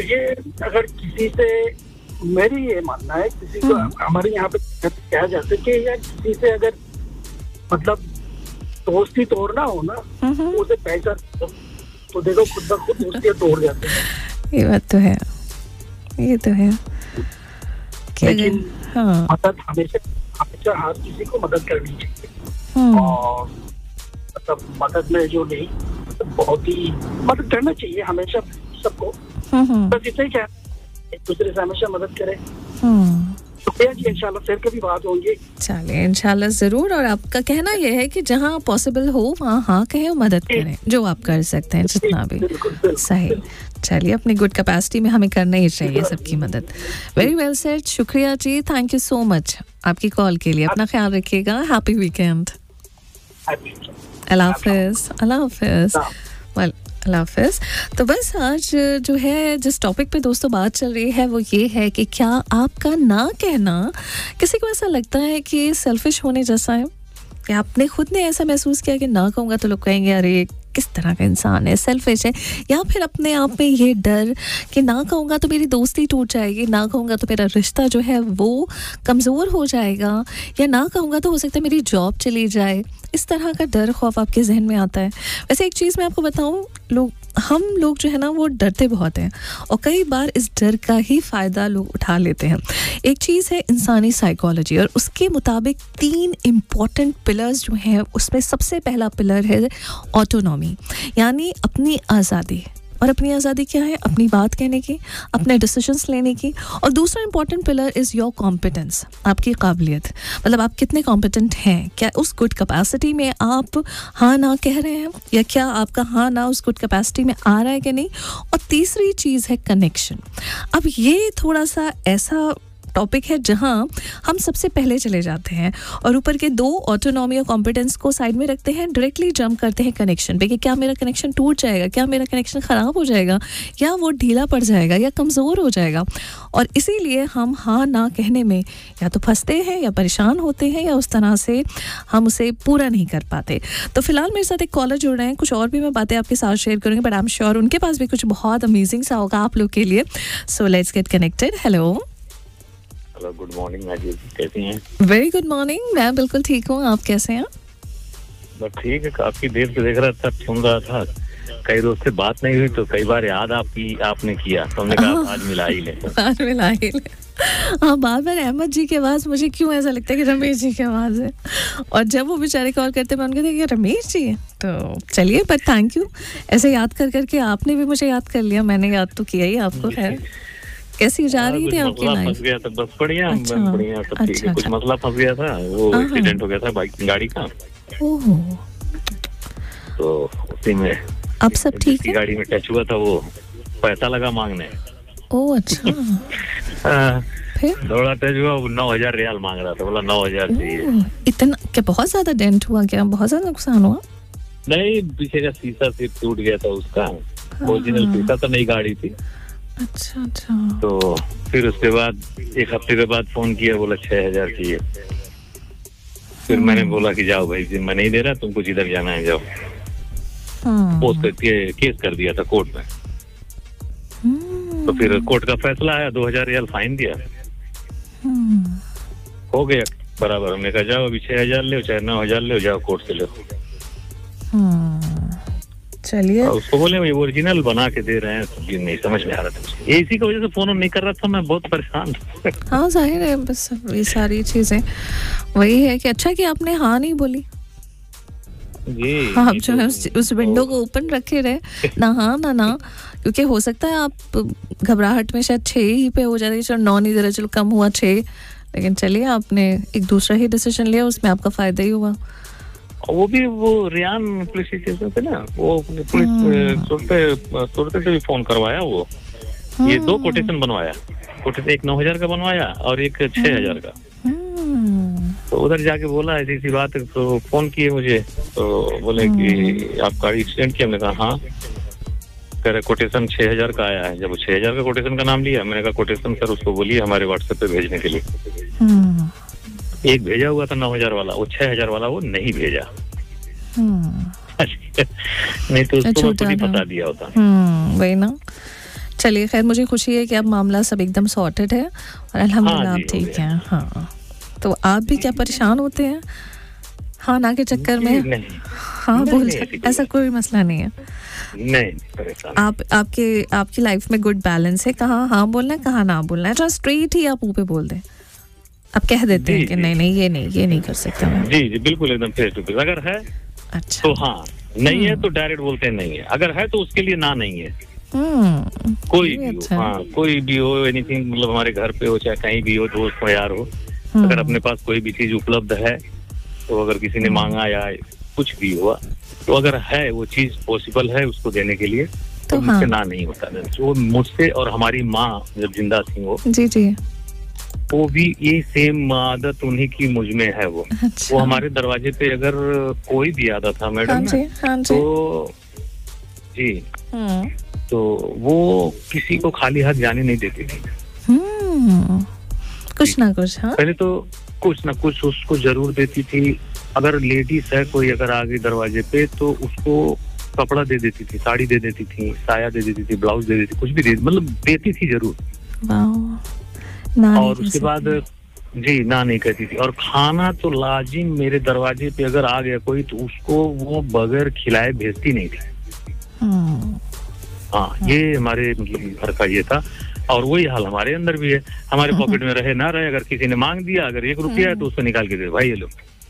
देखिए, अगर किसी से, मेरी ये मानना है, किसी को हमारे यहाँ पे कहा जाता है कि यार किसी से अगर मतलब दोस्ती तोड़ना हो ना, उसे पैसा तो देखो खुद ब खुद दोस्तियाँ तोड़ जाते हैं। ये बात तो है, ये तो है। लेकिन मदद हमेशा हर किसी को मदद करनी चाहिए, और मतलब मदद में जो नहीं, बहुत ही मदद करना चाहिए हमेशा सबको। बस इतना ही क्या, एक दूसरे से हमेशा मदद करें। शुक्रिया जी, इंशाल्लाह फिर कभी बात होंगी। चलिए, इंशाल्लाह जरूर। और आपका कहना यह है कि जहाँ पॉसिबल हो वहाँ हाँ कहें और मदद करें, जो आप कर सकते हैं जितना भी। सही। चलिए, अपनी गुड कैपेसिटी में हमें करना ही चाहिए सबकी मदद। वेरी वेल सेड, शुक्रिया जी, थैंक यू सो मच आपकी कॉल के लिए। अपना ख्याल रखिएगा, हैप्पी वीकेंड। अल्लाह हाफिज़। अल्लाह हाफिज़। वेल, अल्लाह हाफिज़। तो बस आज जो है जिस टॉपिक पे दोस्तों बात चल रही है वो ये है कि क्या आपका ना कहना किसी को ऐसा लगता है कि सेल्फिश होने जैसा है, या आपने खुद ने ऐसा महसूस किया कि ना कहूँगा तो लोग कहेंगे अरे किस तरह का इंसान है, सेल्फिश है, या फिर अपने आप में ये डर कि ना कहूँगा तो मेरी दोस्ती टूट जाएगी, ना कहूँगा तो मेरा रिश्ता जो है वो कमज़ोर हो जाएगा, या ना कहूँगा तो हो सकता है मेरी जॉब चली जाए। इस तरह का डर खौफ आपके जहन में आता है। वैसे एक चीज़ मैं आपको बताऊँ, हम लोग जो है ना वो डरते बहुत हैं, और कई बार इस डर का ही फ़ायदा लोग उठा लेते हैं। एक चीज़ है इंसानी साइकोलॉजी, और उसके मुताबिक 3 इम्पॉर्टेंट पिलर्स जो हैं उसमें सबसे पहला पिलर है ऑटोनॉमी, यानी अपनी आज़ादी। और अपनी आज़ादी क्या है? अपनी बात कहने की, अपने डिसीजंस लेने की। और दूसरा important pillar is your competence, आपकी काबिलियत, मतलब आप कितने कॉम्पिटेंट हैं, क्या उस गुड कैपेसिटी में आप हाँ ना कह रहे हैं, या क्या आपका हाँ ना उस गुड कैपेसिटी में आ रहा है कि नहीं। और तीसरी चीज़ है कनेक्शन। अब ये थोड़ा सा ऐसा टॉपिक है जहां हम सबसे पहले चले जाते हैं और ऊपर के 2 ऑटोनॉमी और कॉम्पिटेंस को साइड में रखते हैं, डायरेक्टली जंप करते हैं कनेक्शन पे कि क्या मेरा कनेक्शन टूट जाएगा, क्या मेरा कनेक्शन ख़राब हो जाएगा, या वो ढीला पड़ जाएगा, या कमज़ोर हो जाएगा। और इसीलिए हम हाँ ना कहने में या तो फंसते हैं, या परेशान होते हैं, या उस तरह से हम उसे पूरा नहीं कर पाते। तो फिलहाल मेरे साथ एक कॉलर जुड़ रहे हैं, कुछ और भी मैं बातें आपके साथ शेयर करूँगी, बट आई एम श्योर उनके पास भी कुछ बहुत अमेजिंग सा होगा आप लोग के लिए। So let's get connected. Hello, good morning Nazi, कैसी हैं? वेरी गुड मॉर्निंग, मैं बिल्कुल ठीक हूँ, आप कैसे हैं? बस ठीक है, काफी देर से देख रहा था, सुन रहा था, कई रोज से बात नहीं हुई तो कई बार याद आपने किया, तो हमने कहा आज मिला ही ले। आज मिला ही ले। हाँ, बार बार अहमद जी की आवाज़ मुझे क्यों ऐसा लगता है कि रमेश जी की आवाज़ है, और जब वो बेचारे कॉल करते मैं उनको देखा रमेश जी है। तो चलिए, बट थैंक यू, ऐसे याद कर करके आपने भी मुझे याद कर लिया, मैंने याद तो किया ही आपको। खैर, कैसी जा रही थी आपकी लाइफ? फंस गया था, बस बढ़िया, बढ़िया सब ठीक है। कुछ मसला फंस गया था, वो एक्सीडेंट हो गया था बाइक गाड़ी का। ओह, तो उसी में अब सब ठीक है? गाड़ी में टच हुआ था, वो पैसा लगा मांगने। ओह अच्छा। फिर दौड़ा टच हुआ, 9,000 रियाल मांग रहा था, बोला 9,000 चाहिए। इतना क्या? बहुत ज्यादा डेंट हुआ क्या? बहुत ज्यादा नुकसान हुआ? नहीं, पीछे का शीशा सिर्फ टूट गया था उसका, ओरिजिनल शीशा तो नई गाड़ी थी। अच्छा अच्छा। तो फिर उसके बाद 1 हफ्ते के बाद फोन किया, बोला 6,000 चाहिए। फिर मैंने बोला कि जाओ भाई, मैं नहीं दे रहा, तुमको जिधर जाना है जाओ। पोस्ट करके केस कर दिया था कोर्ट में। तो फिर कोर्ट का फैसला आया, 2,000 रियाल फाइन दिया, हो गया बराबर। हमने कहा जाओ अभी 6,000 ले, चाहे 9,000 ले, जाओ कोर्ट से लो। चलिए, उसको बोले वो ओरिजिनल बना के दे रहे हैं, तो नहीं समझ में आ रहा था। इसी की वजह से फोन नहीं कर रहा था, मैं बहुत परेशान था। हाँ जाहिर है, बस ये सारी चीजें वही है कि अच्छा कि आपने हाँ नहीं बोली। आप जो है उस विंडो को ओपन रखे रहे, ना हाँ ना, क्योंकि हो सकता है आप घबराहट में शायद 6 ही पे हो जाते, चलो 9 नहीं दे रहे, चलो कम हुआ 6, लेकिन चलिए आपने एक दूसरा ही डिसीजन लिया, उसमें आपका फायदा ही हुआ। वो भी वो रियान पुलिस स्टेशन पे ना, वो पुलिस तुरते से भी फोन करवाया। वो ये 2 कोटेशन बनवाया, एक 9,000 का बनवाया और एक 6,000 का। तो उधर जाके बोला ऐसी सी बात है, तो फोन किए मुझे, तो बोले कि आप गाड़ी एक्सीडेंट किया। हमने कहा हाँ। कह रहे कोटेशन 6,000 का आया है। जब 6,000 का कोटेशन का नाम लिया, मैंने कहा कोटेशन सर उसको बोलिए हमारे व्हाट्सएप पे भेजने के लिए। एक भेजा हुआ था 9,000 वाला, वो 6,000 वाला वो नहीं भेजा। नहीं तो उसको मैं खुद ही बता दिया होता। वही ना। चलिए खैर, मुझे खुशी है कि अब मामला सब एकदम सॉर्टेड है और अल्हम्दुलिल्लाह आप ठीक हैं। हाँ, तो आप भी क्या परेशान होते हैं हाँ ना के चक्कर में? हाँ बोल सकते, ऐसा कोई मसला नहीं है। नहीं, आपकी लाइफ में गुड बैलेंस है, कहाँ हाँ बोलना है कहाँ ना बोलना है, स्ट्रेट ही आप मुंह पे बोल दें, आप कह देते हैं कि नहीं ये नहीं कर सकता मैं। जी बिल्कुल, एकदम फेस टू फेस। अगर है अच्छा तो हाँ, नहीं है तो डायरेक्ट बोलते हैं नहीं है, अगर है तो उसके लिए ना नहीं है। कोई भी हो, हाँ कोई भी हो, एनीथिंग, मतलब हमारे घर पे हो चाहे कहीं भी हो, दोस्त हो यार हो, अगर अपने पास कोई भी चीज उपलब्ध है तो अगर किसी ने मांगा या कुछ भी हुआ तो अगर है वो चीज पॉसिबल है उसको देने के लिए तो मुझसे ना नहीं होता। जो मुझसे और हमारी माँ जब जिंदा थी वो जी वो भी ये सेम आदत उन्हीं की मुझ में है। वो अच्छा। वो हमारे दरवाजे पे अगर कोई भी आता था मैडम तो जी तो वो किसी को खाली हाथ जाने नहीं देती थी। कुछ ना कुछ। हाँ, पहले तो कुछ ना कुछ उसको जरूर देती थी। अगर लेडीज है कोई अगर आ गई दरवाजे पे तो उसको कपड़ा दे देती थी, साड़ी दे देती थी, साया दे देती थी, ब्लाउज दे देती, कुछ भी दे, मतलब देती थी जरूर। और उसके बाद जी ना नहीं कहती थी। और खाना तो लाजिम मेरे दरवाजे पे अगर आ गया कोई तो उसको वो बगैर खिलाए भेजती नहीं थी। हाँ, ये हमारे मतलब घर का ये था और वही हाल हमारे अंदर भी है। हमारे पॉकेट में रहे ना रहे, अगर किसी ने मांग दिया, अगर 1 रुपया है तो उसको निकाल के दे भाई ये लो।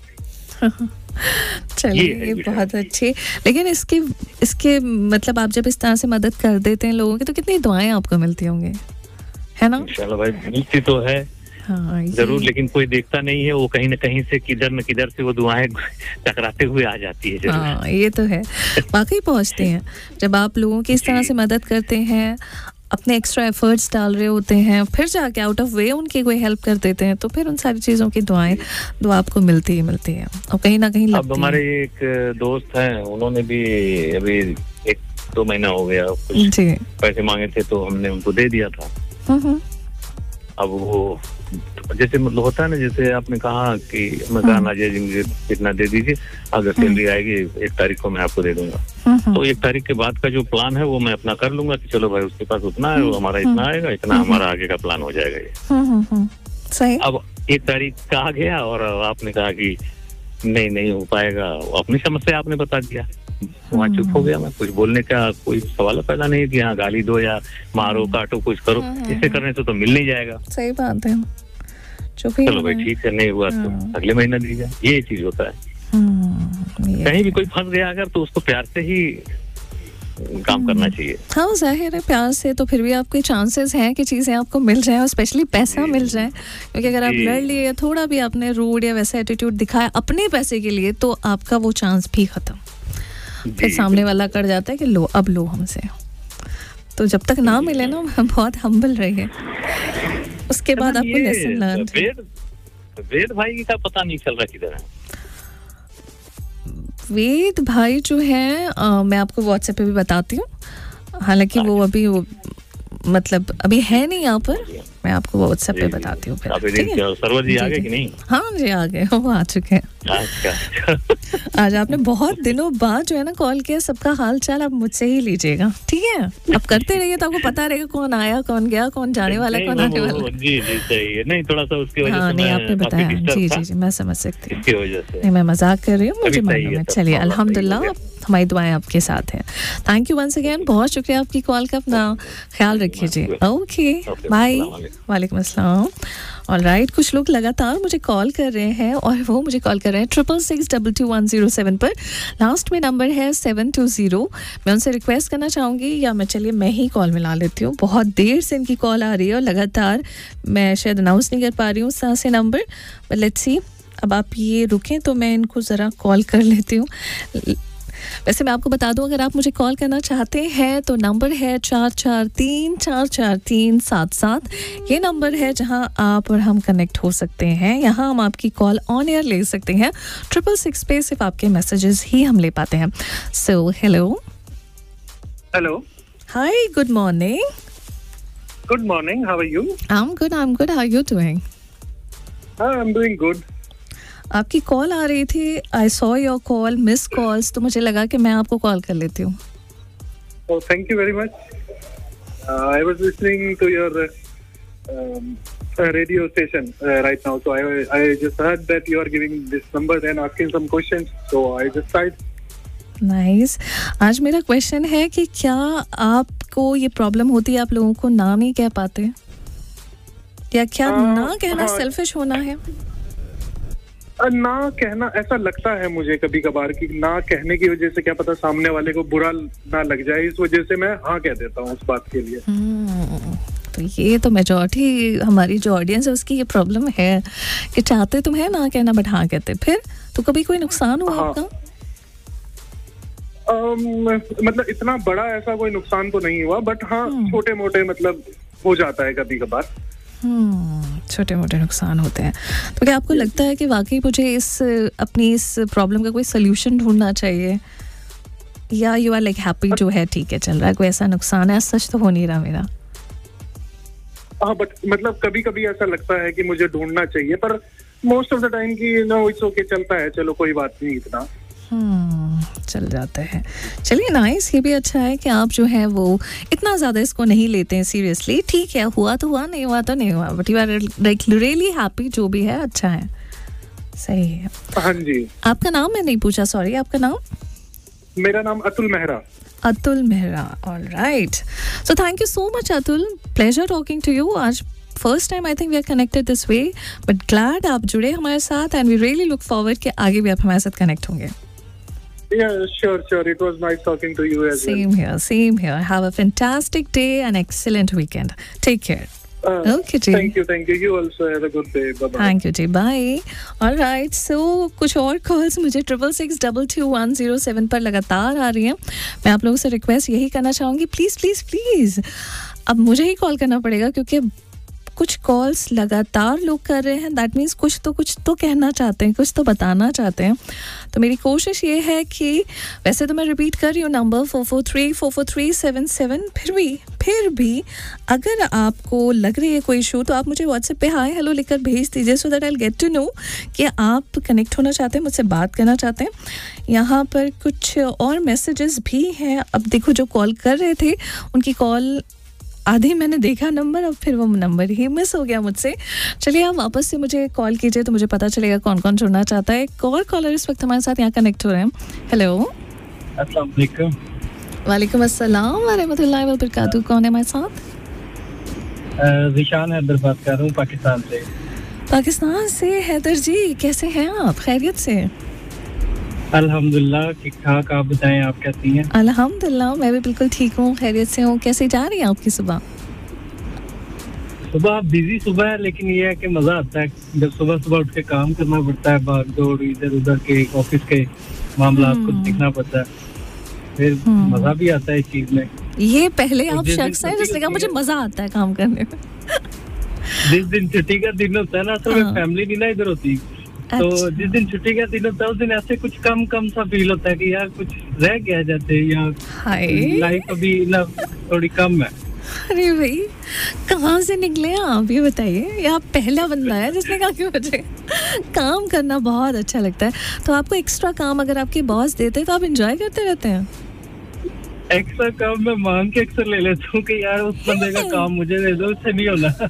चलिए ये बहुत अच्छी। लेकिन इसके मतलब आप जब इस तरह से मदद कर देते हैं लोगों की तो कितनी दुआएं आपको मिलती होंगी, है ना? इंशाल्लाह भाई मिलती तो है। हाँ, जरूर, लेकिन कोई देखता नहीं है, वो कहीं न कहीं से किधर न किधर से वो दुआएं टकराते हुए आ जाती है। हाँ, ये तो है, वाकई पहुंचते हैं जब आप लोगों की इस तरह से मदद करते हैं, अपने एक्स्ट्रा एफर्ट्स डाल रहे होते हैं, फिर जाके आउट ऑफ वे उनकी कोई हेल्प कर देते हैं तो फिर उन सारी चीज़ों की दुआ आपको मिलती ही मिलती है और कहीं ना कहीं लगती है। अब हमारे एक दोस्त हैं, उन्होंने भी अभी 1-2 महीना हो गया कुछ पैसे मांगे थे तो हमने उनको दे दिया था। अब वो जैसे मतलब होता है ना, जैसे आपने कहा कि मैं कहा नाजिया जी मुझे इतना दे दीजिए, अगर सैलरी आएगी 1 तारीख को मैं आपको दे दूंगा। तो 1 तारीख के बाद का जो प्लान है वो मैं अपना कर लूंगा कि चलो भाई उसके पास उतना है, हमारा इतना आएगा, इतना हमारा आगे का प्लान हो जाएगा ये। सही। अब 1 तारीख का आ गया और आपने कहा कि नहीं हो पाएगा, अपनी समस्या आपने बता दिया, वहाँ चुप हो गया मैं। कुछ बोलने का कोई सवाल पैदा नहीं है कि हाँ गाली दो या मारो काटो कुछ करो, इसे करने से तो मिल नहीं जाएगा। सही बात है, चलो भाई ठीक है, नहीं हुआ तो अगले महीना दीजिए, ये चीज होता है। कहीं भी कोई फंस गया अगर तो उसको प्यार से ही काम करना चाहिए। हाँ जाहिर है, प्यार से तो फिर भी आपके चांसेस हैं कि चीजें आपको मिल जाए और स्पेशली पैसा मिल जाए, क्योंकि अगर आप लड़ लिए, थोड़ा भी आपने रूड या वैसा एटीट्यूड दिखाया अपने पैसे के लिए तो आपका वो चांस भी खत्म। फिर सामने वाला कर जाता है कि लो अब लो हमसे। तो जब तक ना मिले ना बहुत हम्बल रहिए, उसके बाद आपको लेसन लर्न। वेद भाई का पता नहीं चल रहा किधर है। वेद भाई जो है मैं आपको व्हाट्सएप पे भी बताती हूँ, हालांकि वो अभी मतलब अभी है नहीं यहाँ पर, मैं आपको व्हाट्सएप पे बताती हूँ। सर्वर जी आ गए कि नहीं? हाँ जी आ गए, वो आ चुके हैं। आज आपने बहुत दिनों बाद जो है ना कॉल किया, सबका हाल चाल आप मुझसे ही लीजिएगा, ठीक है? आप करते रहिए तो आपको पता रहेगा कौन आया, कौन गया, कौन जाने वाला, कौन आने वाला। जी सही है। नहीं थोड़ा सा उसकी वजह से हाँ नहीं आपने बताया, जी मैं समझ सकती हूँ, नहीं मैं मजाक कर रही हूँ, मुझे मालूम है। चलिए अल्हम्दुलिल्लाह हमारी दुआएं आपके साथ हैं। थैंक यू वंस अगेन, बहुत शुक्रिया आपकी कॉल का, अपना ख्याल रखिए जी। Okay bye. वालेकुम अस्सलाम। ऑलराइट, कुछ लोग लगातार मुझे कॉल कर रहे हैं और वो मुझे कॉल कर रहे हैं 66622107 पर, लास्ट में नंबर है 720। मैं उनसे रिक्वेस्ट करना चाहूँगी, या मैं ही कॉल मिला लेती हूँ, बहुत देर से इनकी कॉल आ रही है और लगातार मैं शायद अनाउंस नहीं कर पा रही हूँ उस तरह से नंबर, बट लेट्स सी। अब आप ये रुकें तो मैं इनको ज़रा कॉल कर लेती हूँ। वैसे मैं आपको बता दूं, अगर आप मुझे कॉल करना चाहते हैं तो नंबर है 44344377। ये नंबर है जहां आप और हम कनेक्ट हो सकते हैं। यहाँ हम आपकी कॉल ऑन एयर ले सकते हैं। 666 पे सिर्फ आपके मैसेजेस ही हम ले पाते हैं। So hello hi, good morning. Good morning, how are you? I'm good, how are you doing? I'm doing good. आपकी कॉल आ रही थी, I saw your call, miss calls, तो मुझे लगा कि मैं आपको कॉल कर लेती हूँ। Oh, thank you very much. I was listening to your radio station right now. So I just heard that you are giving this number and asking some questions. So I just tried. Nice आज मेरा question है कि क्या आपको ये problem होती है, आप लोगों को ना नहीं कह पाते, या क्या ना कहना सेल्फिश होना है? ना कहना ऐसा लगता है मुझे कभी कभार कि ना कहने की वजह से क्या पता सामने वाले को बुरा ना लग जाए, इस वजह से मैं हाँ कह देता हूँ उस बात के लिए। तो ये तो मेजॉरिटी हमारी जो ऑडियंस है उसकी ये प्रॉब्लम है कि चाहते तुम है ना कहना बट हाँ कहते। फिर तो कभी कोई नुकसान हुआ आपका? मतलब इतना बड़ा ऐसा कोई नुकसान तो नहीं हुआ, बट हाँ छोटे मोटे मतलब हो जाता है कभी कभार। छोटे मोटे नुकसान होते हैं। तो क्या आपको लगता है कि वाकई मुझे अपनी इस प्रॉब्लम का कोई सोल्यूशन ढूंढना चाहिए, या यू आर लाइक हैप्पी जो है ठीक है चल रहा है, कोई ऐसा नुकसान है सच तो हो नहीं रहा मेरा? हाँ बट मतलब कभी कभी ऐसा लगता है कि मुझे ढूंढना चाहिए, पर मोस्ट ऑफ द टाइम की नो इट्स ओके चलता है, चलो कोई बात नहीं इतना चल जाते हैं। चलिए नाइस, ये भी अच्छा है कि आप जो है वो इतना ज़्यादा इसको नहीं लेते हैं सीरियसली। ठीक है, हुआ तो हुआ, नहीं हुआ तो नहीं हुआ, but you are like really happy, जो भी है अच्छा है। सही है। हाँ जी। आपका नाम मैं नहीं पूछा, सॉरी, आपका नाम? मेरा नाम Atul Mehra. Atul Mehra, alright. So thank you so much Atul, pleasure talking to you. आज first time I think we are connected this way, but glad आप जुड़े हमारे साथ and we really look forward कि आगे भी आप हमारे साथ कनेक्ट होंगे। Yeah, sure. It was nice talking to you as well. Same here. Have a fantastic day and excellent weekend. Take care. Okay, ji. Thank you. You also have a good day. Bye-bye. Thank you, ji. Bye. All right. So, कुछ और calls मुझे 66622107 पर लगातार आ रही हैं। मैं आप लोगों से रिक्वेस्ट यही करना चाहूँगी, प्लीज़ अब मुझे ही कॉल करना पड़ेगा क्योंकि कुछ कॉल्स लगातार लोग कर रहे हैं। दैट मीन्स कुछ तो कहना चाहते हैं, कुछ तो बताना चाहते हैं। तो मेरी कोशिश ये है कि वैसे तो मैं रिपीट कर रही हूँ नंबर 443-443-77। फिर भी अगर आपको लग रही है कोई इशू तो आप मुझे व्हाट्सएप पे हाय हेलो लिखकर भेज दीजिए, so that I will get to know कि आप कनेक्ट होना चाहते हैं, मुझसे बात करना चाहते हैं। यहाँ पर कुछ और मैसेजेस भी हैं। अब देखो, जो कॉल कर रहे थे उनकी कॉल आधी मैंने देखा नंबर, अब फिर वो नंबर ही मिस हो गया मुझसे। चलिए आप वापस से मुझे कॉल कीजिए तो मुझे पता चलेगा कौन कौन जुड़ना चाहता है। एक और कॉलर इस वक्त हमारे साथ यहाँ कनेक्ट हो रहे हैं। हेलो, अस्सलाम वालेकुम। वालेकुम अस्सलाम व रहमतुल्लाहि व बरकातहू। कौन है हमारे साथ? ज़िशान हैदर बात कर रहा हूँ पाकिस्तान से। पाकिस्तान से हैदर जी, कैसे हैं आप? खैरियत से? अल्हम्दुलिल्लाह ठीक ठाक, आप बताएं आप कैसी हैं? अल्हम्दुलिल्लाह मैं भी बिल्कुल ठीक हूँ, खैरियत से हूँ। कैसे जा रही है आपकी सुबह? सुबह बिजी सुबह है, लेकिन ये है कि मजा आता है जब सुबह उठ के काम करना पड़ता है, भाग दौड़ इधर उधर के ऑफिस के मामला को देखना पड़ता है, फिर मजा भी आता है इस चीज में। ये पहले आप शख्स हैं जिसने कहा मुझे मजा आता है काम करने में। जिस दिन छुट्टी का दिन होता है ना, तो फैमिली नहीं ना इधर होती, तो जिस दिन छुट्टी का दिन होता है उस दिन ऐसे कुछ कम सा फील होता है कि यार कुछ रह गया जैसे, या लाइफ अभी ना थोड़ी कम है। अरे भाई, कहाँ से निकले आप ये बताइए? ये आप पहला बंदा है जिसने कहा कि मुझे काम करना बहुत अच्छा लगता है। तो आपको एक्स्ट्रा काम अगर आपके बॉस देते तो आप एंजॉय करते रहते हैं? एक्स्ट्रा काम मैं मांग के अक्सर ले लेता हूँ कि यार उस बंदे का काम मुझे दे दो, उससे नहीं होना।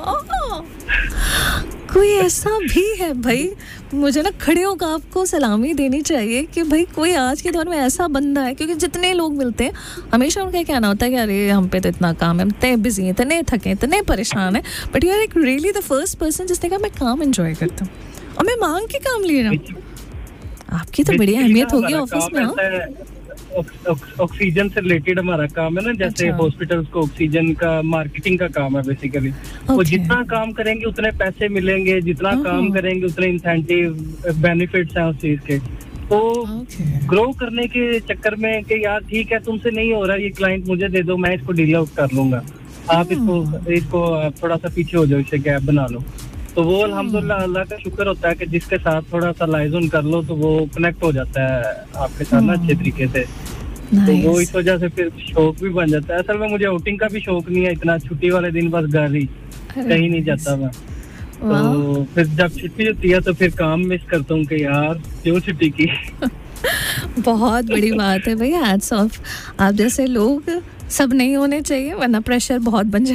कोई ऐसा भी है भाई, मुझे ना खड़े होकर आपको सलामी देनी चाहिए कि भाई कोई आज के दौर में ऐसा बंदा है, क्योंकि जितने लोग मिलते हैं हमेशा उनका कहना होता है कि अरे हम पे तो इतना काम है, हम इतने बिजी हैं, इतने थके, इतने परेशान हैं, बट यू आर एक रियली द फर्स्ट पर्सन जिसने कहा मैं काम एंजॉय करता हूँ और मैं मांग के काम ले रहा हूँ। आपकी तो बड़ी अहमियत होगी ऑफिस में। ऑक्सीजन से रिलेटेड हमारा काम है ना, जैसे हॉस्पिटल्स को ऑक्सीजन का मार्केटिंग का काम है बेसिकली। वो जितना काम करेंगे उतने पैसे मिलेंगे, जितना काम करेंगे उतने इंसेंटिव बेनिफिट्स हैं उस चीज के। तो ग्रो करने के चक्कर में कि यार ठीक है तुमसे नहीं हो रहा, ये क्लाइंट मुझे दे दो, मैं इसको डील आउट कर लूंगा, आप इसको थोड़ा सा पीछे हो जाओ, इसे गैप बना लो। तो वो अल्हम्दुलिल्लाह अल्लाह का शुक्र होता है कि जिसके साथ थोड़ा सा लाइजन कर लो तो वो कनेक्ट हो जाता है आपके साथ ना अच्छे तरीके से। तो वो इस वजह से फिर शौक भी बन जाता है। असल में मुझे आउटिंग का भी शौक नहीं है इतना, छुट्टी वाले दिन बस घर ही, कहीं नहीं जाता मैं। तो फिर जब छुट्टी होती है तो फिर काम मिस करता हूँ कि यार क्यों छुट्टी की। बहुत बड़ी बात है भैया, हैट्स ऑफ। आप जैसे लोग सब नहीं होने चाहिए, वरना प्रेशर बहुत बन